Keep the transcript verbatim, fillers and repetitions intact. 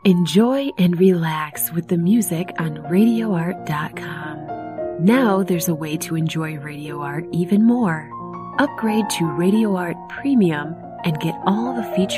Enjoy and relax with the music on radio art dot com. Now there's a way to enjoy Radio Art even more. Upgrade to Radio Art Premium and get all the features